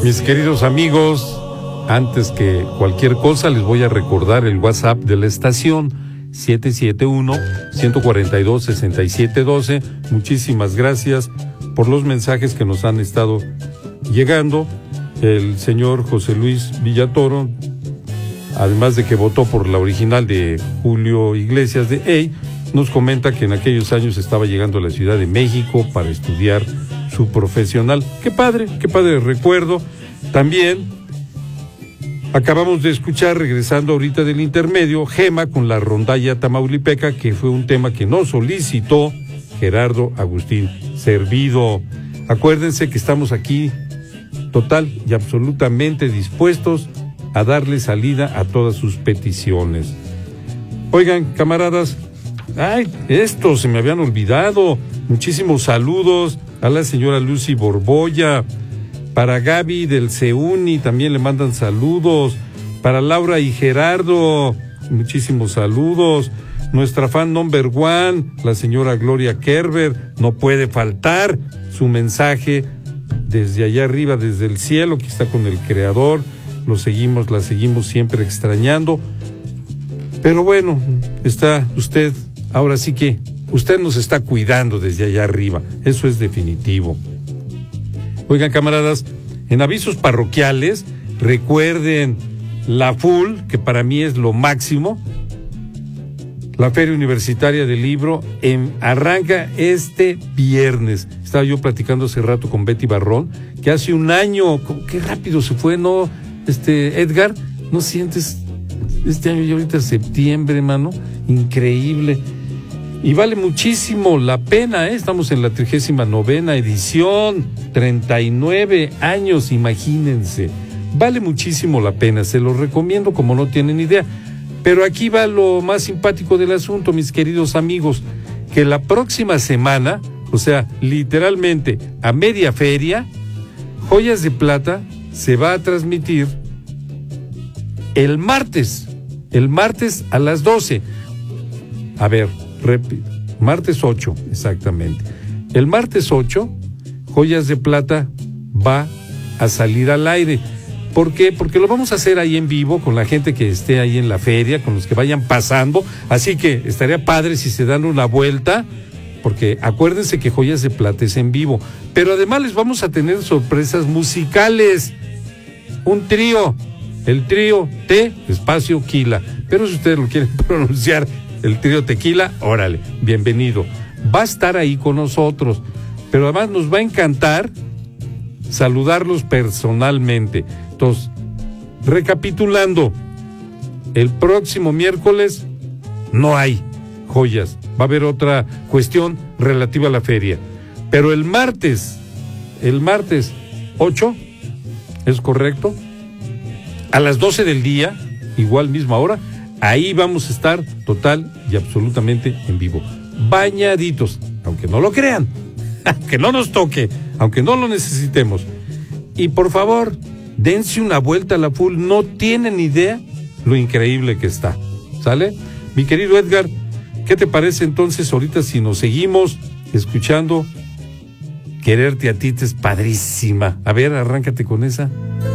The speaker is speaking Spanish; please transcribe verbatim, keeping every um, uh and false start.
Mis queridos amigos, antes que cualquier cosa les voy a recordar el WhatsApp de la estación siete siete uno, uno cuatro dos, seis siete uno dos. Muchísimas gracias por los mensajes que nos han estado llegando. El señor José Luis Villatoro, además de que votó por la original de Julio Iglesias de E Y, nos comenta que en aquellos años estaba llegando a la Ciudad de México para estudiar su profesional. Qué padre, qué padre recuerdo. También acabamos de escuchar, regresando ahorita del intermedio, Gema con la rondalla tamaulipeca, que fue un tema que nos solicitó Gerardo Agustín Servido. Acuérdense que estamos aquí total y absolutamente dispuestos a darle salida a todas sus peticiones. Oigan, camaradas, ay, esto se me habían olvidado. Muchísimos saludos a la señora Lucy Borbolla, para Gaby del Ceuni también le mandan saludos, para Laura y Gerardo, muchísimos saludos. Nuestra fan number one, la señora Gloria Kerber, no puede faltar su mensaje desde allá arriba, desde el cielo, que está con el Creador. Lo seguimos, la seguimos siempre extrañando. Pero bueno, está usted, ahora sí que usted nos está cuidando desde allá arriba, eso es definitivo. Oigan, camaradas, en avisos parroquiales, recuerden la F U L, que para mí es lo máximo. La Feria Universitaria del Libro en, arranca este viernes. Estaba yo platicando hace rato con Betty Barrón, que hace un año, qué rápido se fue, ¿no? Este, Edgar, ¿no sientes este año ya ahorita septiembre, mano? Increíble. Y vale muchísimo la pena, ¿eh? Estamos en la trigésima novena edición, treinta y nueve años, imagínense. Vale muchísimo la pena, se los recomiendo como no tienen idea. Pero aquí va lo más simpático del asunto, mis queridos amigos, que la próxima semana, o sea, literalmente a media feria, Joyas de Plata se va a transmitir el martes, el martes a las doce. A ver, repito, martes ocho, exactamente. El martes ocho, Joyas de Plata va a salir al aire. ¿Por qué? Porque lo vamos a hacer ahí en vivo con la gente que esté ahí en la feria, con los que vayan pasando. Así que estaría padre si se dan una vuelta, porque acuérdense que Joyas de Plata es en vivo. Pero además les vamos a tener sorpresas musicales. Un trío, el trío T, espacio Quila. Pero si ustedes lo quieren pronunciar, el trío Tequila, órale, bienvenido. Va a estar ahí con nosotros, pero además nos va a encantar saludarlos personalmente. Entonces, recapitulando, el próximo miércoles no hay joyas, va a haber otra cuestión relativa a la feria. Pero el martes, el martes ocho, ¿es correcto? A las doce del día, igual misma hora, ahí vamos a estar total y absolutamente en vivo. Bañaditos, aunque no lo crean, aunque no nos toque, aunque no lo necesitemos. Y por favor, dense una vuelta a la F U L, no tienen idea lo increíble que está. ¿Sale? Mi querido Edgar, ¿qué te parece entonces ahorita si nos seguimos escuchando Quererte a ti te es padrísima? A ver, arráncate con esa.